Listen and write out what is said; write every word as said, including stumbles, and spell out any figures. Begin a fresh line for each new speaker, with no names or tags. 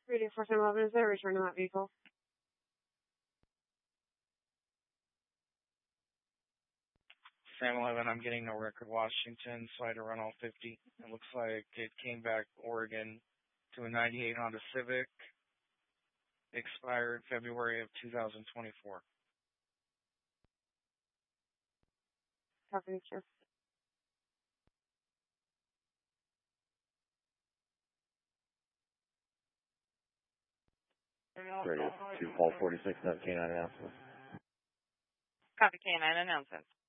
Radio four ten eleven, is there a return to that vehicle?
Sam eleven, I'm getting no record Washington, so I had to run all fifty. It looks like it came back Oregon to a ninety-eight Honda Civic, expired February of two thousand twenty-four.
Copy, sure.
Radio two, Paul forty-six, K nine announcements.
Copy K nine announcements.